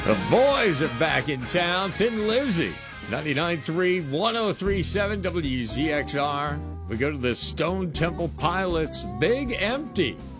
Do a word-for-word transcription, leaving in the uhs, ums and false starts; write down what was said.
The boys are back in town. Thin Lizzy, ninety-nine point three, one oh three point seven W Z X R. We go to the Stone Temple Pilots. Big Empty.